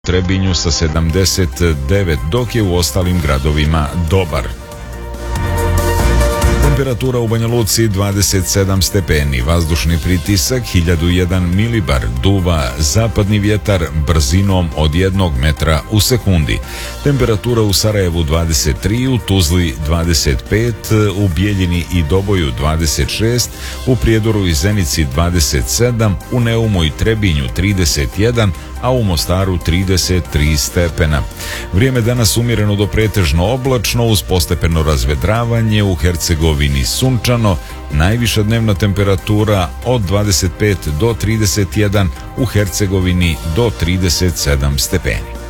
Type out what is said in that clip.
Trebinju sa 79, dok je u ostalim gradovima dobar. Temperatura u Banja Luci 27 stepeni, vazdušni pritisak 1001 milibar, duva zapadni vjetar brzinom od 1 metra u sekundi. Temperatura u Sarajevu 23, u Tuzli 25, u Bijeljini i Doboju 26, u Prijedoru i Zenici 27, u Neumu i Trebinju 31, a u Mostaru 33 stepena. Vrijeme danas umjereno do pretežno oblačno uz postepeno razvedravanje, u Hercegovini sunčano, najviša dnevna temperatura od 25 do 31, u Hercegovini do 37 stepeni.